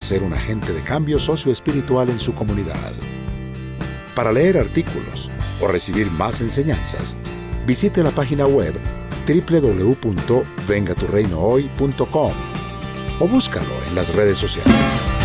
ser un agente de cambio socioespiritual en su comunidad. Para leer artículos o recibir más enseñanzas, visite la página web www.vengatureinohoy.com o búscalo en las redes sociales.